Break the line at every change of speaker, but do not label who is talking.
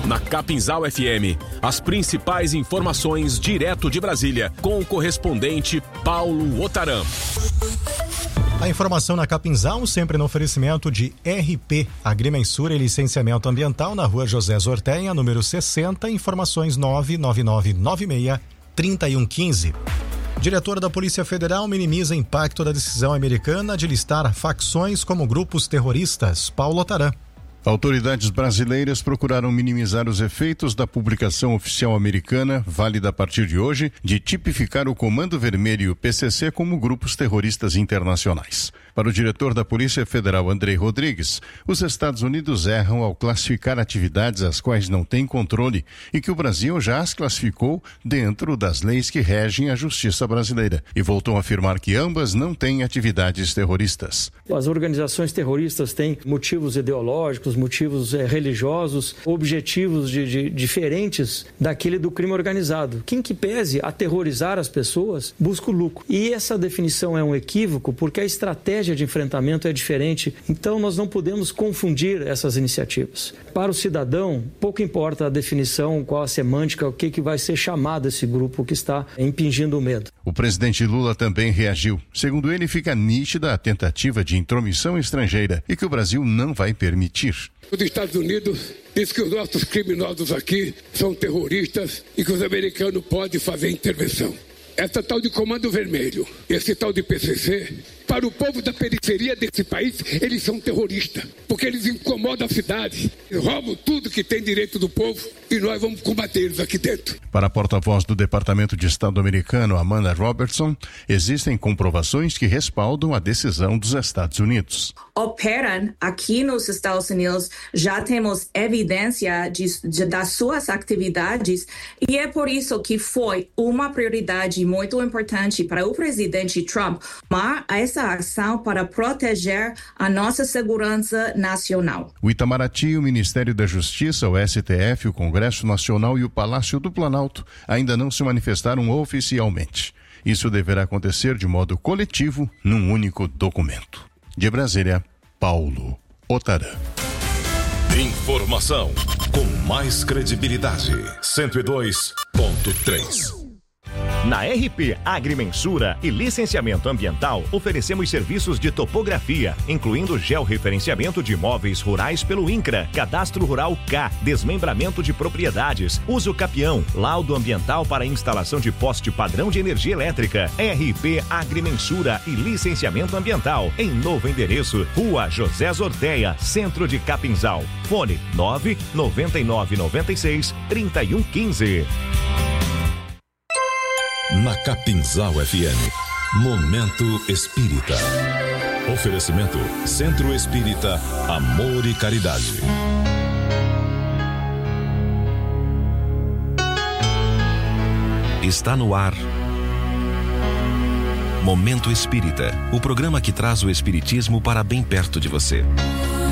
Na Capinzal FM, as principais informações direto de Brasília, com o correspondente Paulo Otaram.
A informação na Capinzal, sempre no oferecimento de RP, Agrimensura e Licenciamento Ambiental, na rua José Zorteia, número 60, informações 99996-3115. Diretor da Polícia Federal minimiza impacto da decisão americana de listar facções como grupos terroristas. Paulo Otaram.
Autoridades brasileiras procuraram minimizar os efeitos da publicação oficial americana, válida a partir de hoje, de tipificar o Comando Vermelho e o PCC como grupos terroristas internacionais. Para o diretor da Polícia Federal, Andrei Rodrigues, os Estados Unidos erram ao classificar atividades às quais não têm controle e que o Brasil já as classificou dentro das leis que regem a justiça brasileira. E voltou a afirmar que ambas não têm atividades terroristas.
As organizações terroristas têm motivos ideológicos, motivos religiosos, objetivos diferentes daquele do crime organizado. Quem que pese aterrorizar as pessoas busca o lucro. E essa definição é um equívoco porque a estratégia de enfrentamento é diferente. Então nós não podemos confundir essas iniciativas. Para o cidadão, pouco importa a definição, qual a semântica, o que vai ser chamado esse grupo que está impingindo o medo.
O presidente Lula também reagiu. Segundo ele, fica nítida a tentativa de intromissão estrangeira e que o Brasil não vai permitir.
Os Estados Unidos diz que os nossos criminosos aqui são terroristas e que os americanos podem fazer intervenção. Essa tal de Comando Vermelho, esse tal de PCC, para o povo da periferia desse país, eles são terroristas, porque eles incomodam a cidade, roubam tudo que tem direito do povo e nós vamos combater eles aqui dentro.
Para a porta-voz do Departamento de Estado americano, Amanda Robertson, existem comprovações que respaldam a decisão dos Estados Unidos.
Operam aqui nos Estados Unidos, já temos evidência das suas atividades e é por isso que foi uma prioridade muito importante para o presidente Trump tomar essa ação para proteger a nossa segurança nacional.
O Itamaraty, o Ministério da Justiça, o STF, o Congresso Nacional e o Palácio do Planalto ainda não se manifestaram oficialmente. Isso deverá acontecer de modo coletivo num único documento. De Brasília, Paulo Otaram.
Informação com mais credibilidade. 102.3.
Na RP Agrimensura e Licenciamento Ambiental, oferecemos serviços de topografia, incluindo georreferenciamento de imóveis rurais pelo INCRA, Cadastro Rural K, desmembramento de propriedades, uso capião, laudo ambiental para instalação de poste padrão de energia elétrica. RP Agrimensura e Licenciamento Ambiental, em novo endereço, Rua José Zorteia, Centro de Capinzal. Fone 99996-3115.
Na Capinzal FM, Momento Espírita. Oferecimento Centro Espírita Amor e Caridade. Está no ar Momento Espírita, o programa que traz o espiritismo para bem perto de você.